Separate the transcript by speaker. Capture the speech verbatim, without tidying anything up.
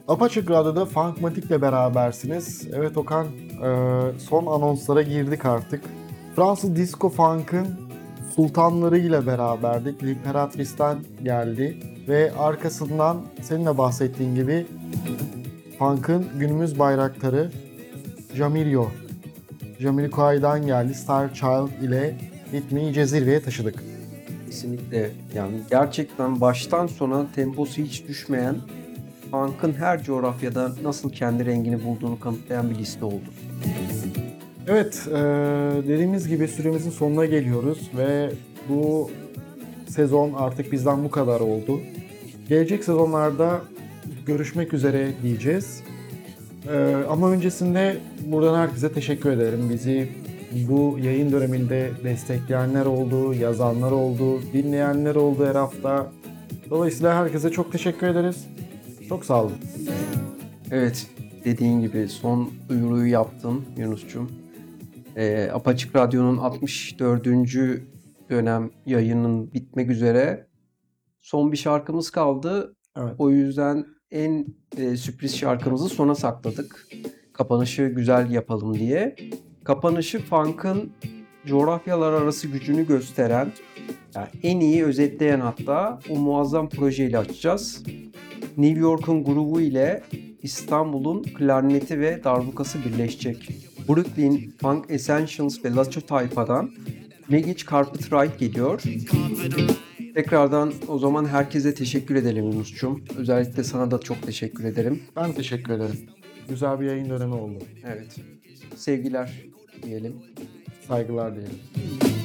Speaker 1: Apaçık Radyo'da Funkmatik'le berabersiniz. Evet Okan, e, son anonslara girdik artık. Fransız Disco Funk'ın sultanlarıyla beraberdik. L'Impératrice'den geldi ve arkasından senin de bahsettiğin gibi Funk'ın günümüz bayraktarı Jamiroquai. Jamiroquai'den geldi. Star Child ile ritmi iyice zirveye taşıdık.
Speaker 2: Kesinlikle, yani gerçekten baştan sona temposu hiç düşmeyen, funk'ın her coğrafyada nasıl kendi rengini bulduğunu kanıtlayan bir liste oldu.
Speaker 1: Evet, e, dediğimiz gibi süremizin sonuna geliyoruz ve bu sezon artık bizden bu kadar oldu. Gelecek sezonlarda görüşmek üzere diyeceğiz. E, ama öncesinde buradan herkese teşekkür ederim. Bizi bu yayın döneminde destekleyenler oldu, yazanlar oldu, dinleyenler oldu her hafta. Dolayısıyla herkese çok teşekkür ederiz. Çok sağ olun.
Speaker 2: Evet, dediğin gibi son duyuruyu yaptın Yunus'cum. Ee, Apaçık Radyo'nun altmış dördüncü dönem yayının bitmek üzere. Son bir şarkımız kaldı.
Speaker 1: Evet.
Speaker 2: O yüzden en e, sürpriz şarkımızı sona sakladık. Kapanışı güzel yapalım diye. Kapanışı funk'ın coğrafyalar arası gücünü gösteren, yani en iyi özetleyen hatta o muazzam projeyle açacağız. New York'un grubu ile İstanbul'un klarneti ve darbukası birleşecek. Brooklyn, Funk Essentials ve Laço Tayfa'dan Magic Carpet Ride geliyor. Tekrardan o zaman herkese teşekkür edelim Yunus'cum. Özellikle sana da çok teşekkür ederim.
Speaker 1: Ben teşekkür ederim. Güzel bir yayın dönemi oldu.
Speaker 2: Evet. Sevgiler diyelim.
Speaker 1: Saygılar dilerim.